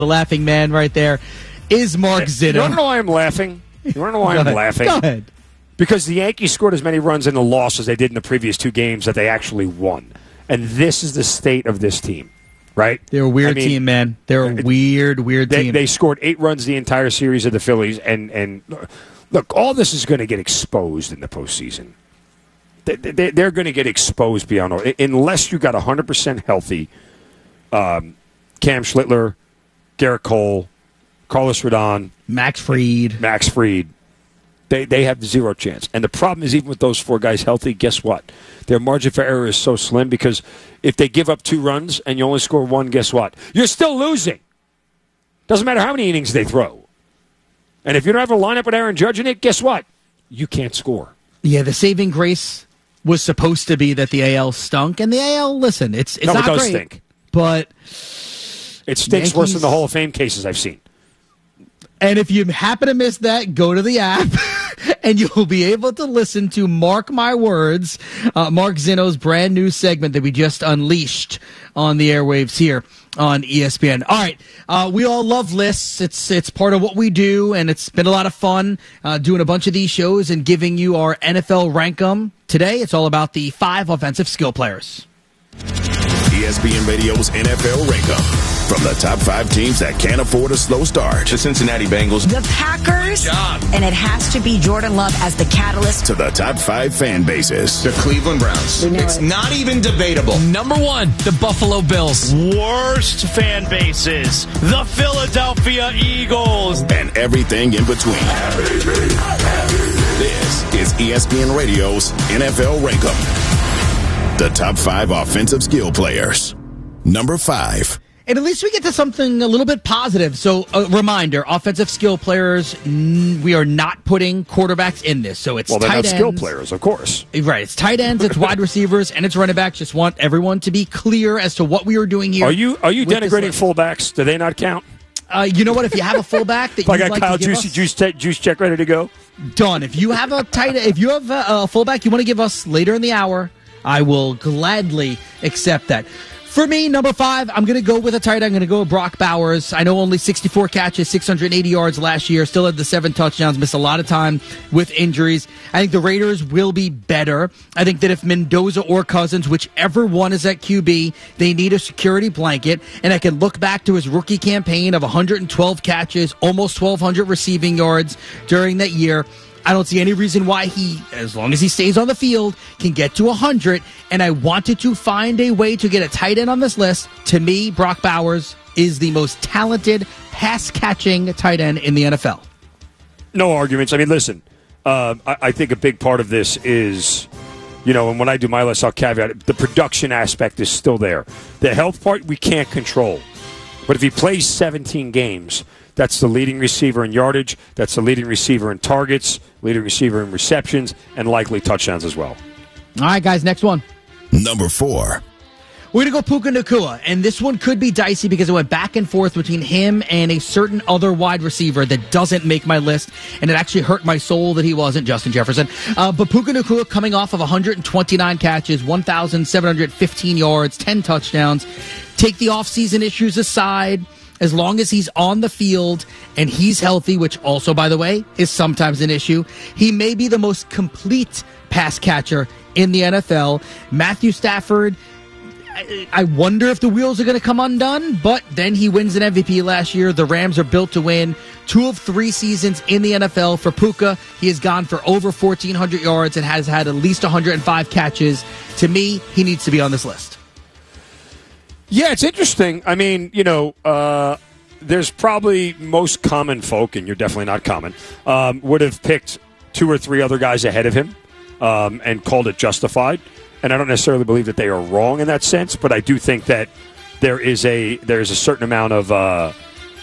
The laughing man right there is Mark Zinno. You don't know why I'm laughing? You want to know why I'm laughing? Go ahead. Because the Yankees scored as many runs in the loss as they did in the previous two games that they actually won. And this is the state of this team, right? They're a weird team, man. They're a weird team. They scored 8 runs the entire series of the Phillies. And look, all this is going to get exposed in the postseason. They're going to get exposed beyond all. Unless you got 100% healthy Cam Schlittler, Garrett Cole, Carlos Rodon, Max Fried. They have zero chance. And the problem is, even with those 4 guys healthy, guess what? Their margin for error is so slim because if they give up 2 runs and you only score 1, guess what? You're still losing. Doesn't matter how many innings they throw. And if you don't have a lineup with Aaron Judge in it, guess what? You can't score. Yeah, the saving grace was supposed to be that the AL stunk. And the AL, listen, it's not great. It does stink. But it stinks worse than the Hall of Fame cases I've seen. And if you happen to miss that, go to the app, and you'll be able to listen to Mark My Words, Mark Zinno's brand new segment that we just unleashed on the airwaves here on ESPN. All right, we all love lists. It's part of what we do, and it's been a lot of fun doing a bunch of these shows and giving you our NFL rank 'em. Today, it's all about the 5 offensive skill players. ESPN Radio's NFL Rank 'Em. From the top 5 teams that can't afford a slow start. The Cincinnati Bengals. The Packers. And it has to be Jordan Love as the catalyst. To the top 5 fan bases. The Cleveland Browns. It's not even debatable. Number 1, the Buffalo Bills. Worst fan bases. The Philadelphia Eagles. And everything in between. This is ESPN Radio's NFL Rank 'Em. The top 5 offensive skill players. Number 5. And at least we get to something a little bit positive. So, a reminder, offensive skill players, we are not putting quarterbacks in this. So it's tight ends. Well, they're not skill players, of course. Right. It's tight ends, it's wide receivers, and it's running backs. Just want everyone to be clear as to what we are doing here. Are you denigrating fullbacks? Do they not count? You know what? If you have a fullback that I got Kyle Juice check ready to go. Done. If you have a fullback you want to give us later in the hour, I will gladly accept that. For me, number 5, I'm going to go with a tight end. I'm going to go with Brock Bowers. I know only 64 catches, 680 yards last year. Still had the 7 touchdowns. Missed a lot of time with injuries. I think the Raiders will be better. I think that if Mendoza or Cousins, whichever one is at QB, they need a security blanket. And I can look back to his rookie campaign of 112 catches, almost 1,200 receiving yards during that year. I don't see any reason why he, as long as he stays on the field, can get to 100. And I wanted to find a way to get a tight end on this list. To me, Brock Bowers is the most talented pass-catching tight end in the NFL. No arguments. I mean, listen, I think a big part of this is, and when I do my list, I'll caveat it, the production aspect is still there. The health part, we can't control. But if he plays 17 games, that's the leading receiver in yardage, that's the leading receiver in targets, leading receiver in receptions, and likely touchdowns as well. All right, guys, next one. Number 4. We're going to go Puka Nacua, and this one could be dicey because it went back and forth between him and a certain other wide receiver that doesn't make my list, and it actually hurt my soul that he wasn't Justin Jefferson. But Puka Nacua coming off of 129 catches, 1,715 yards, 10 touchdowns. Take the offseason issues aside. As long as he's on the field and he's healthy, which also, by the way, is sometimes an issue, he may be the most complete pass catcher in the NFL. Matthew Stafford, I wonder if the wheels are going to come undone, but then he wins an MVP last year. The Rams are built to win. 2 of 3 seasons in the NFL for Puka. He has gone for over 1,400 yards and has had at least 105 catches. To me, he needs to be on this list. Yeah, it's interesting. I mean, there's probably most common folk, and you're definitely not common, would have picked 2 or 3 other guys ahead of him and called it justified. And I don't necessarily believe that they are wrong in that sense, but I do think that there is a certain amount of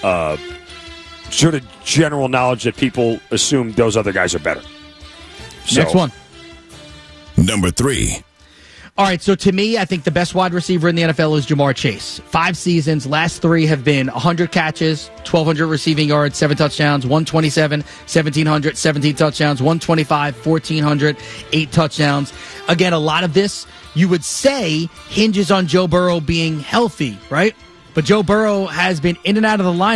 sort of general knowledge that people assume those other guys are better. Next one. Number 3. All right, so to me, I think the best wide receiver in the NFL is Jamar Chase. 5 seasons, last 3 have been 100 catches, 1,200 receiving yards, 7 touchdowns, 127, 1,700, 17 touchdowns, 125, 1,400, 8 touchdowns. Again, a lot of this, you would say, hinges on Joe Burrow being healthy, right? But Joe Burrow has been in and out of the line.